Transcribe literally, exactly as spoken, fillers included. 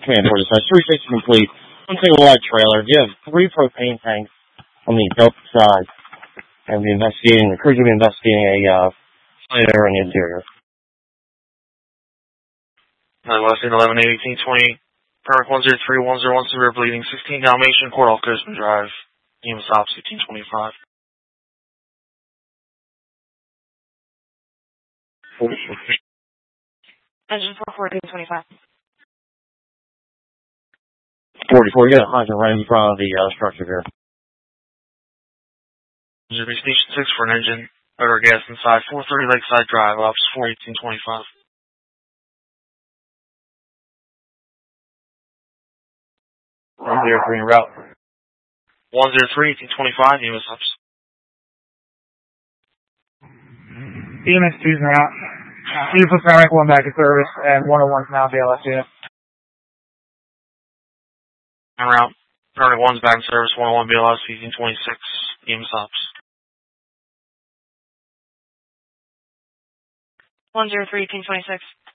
Command forty-six, three sixty complete. One single wide trailer. You have three propane tanks on the Delta side. And we'll be investigating, the crews will be investigating a uh, fighter in the interior. West eleven eighteen twenty, Permit one zero three one zero one, severe bleeding, sixteen Dalmatian, Court off Coastman Drive, E M S Ops eighteen twenty-five. Engine four fourteen twenty-five. forty-four, you got a hydrant right in front of the uh, structure here. Engine be Station six for an engine, motor gas inside, four thirty Lakeside Drive, Ops four eighteen twenty-five. one zero three en route. one zero three eighteen twenty-five, E M S Ops. E M S two's en route. Beautiful Paramedic one back to service, and one oh one's now B L S unit. En route. Permit one's back in service, one oh one B L S eighteen twenty-six, E M S Ops. one zero three eighteen twenty-six.